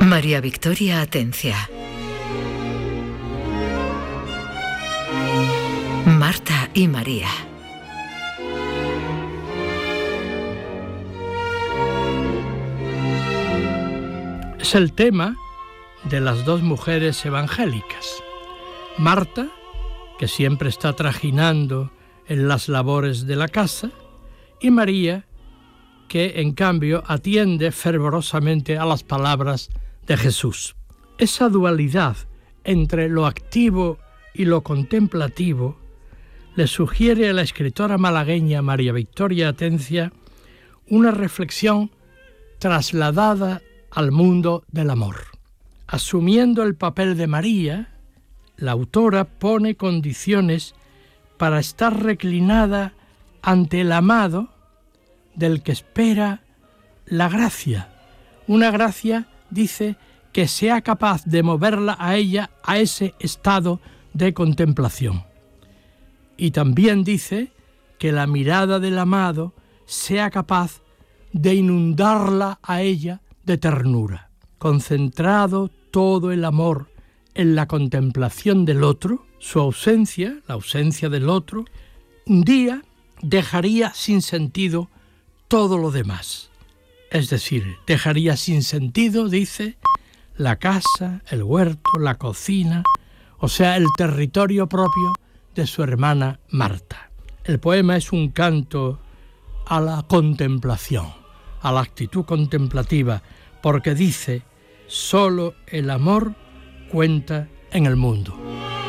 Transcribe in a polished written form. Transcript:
María Victoria Atencia. Marta y María. Es el tema de las dos mujeres evangélicas. Marta, que siempre está trajinando en las labores de la casa, y María, que en cambio atiende fervorosamente a las palabras de Jesús. Esa dualidad entre lo activo y lo contemplativo le sugiere a la escritora malagueña María Victoria Atencia una reflexión trasladada al mundo del amor. Asumiendo el papel de María, la autora pone condiciones para estar reclinada ante el amado del que espera la gracia. Una gracia, dice, que sea capaz de moverla a ella a ese estado de contemplación. Y también dice que la mirada del amado sea capaz de inundarla a ella de ternura. Concentrado todo el amor en la contemplación del otro, su ausencia, la ausencia del otro, un día dejaría sin sentido todo lo demás. Es decir, dejaría sin sentido, dice, la casa, el huerto, la cocina, o sea, el territorio propio de su hermana Marta. El poema es un canto a la contemplación, a la actitud contemplativa, porque dice, solo el amor cuenta en el mundo.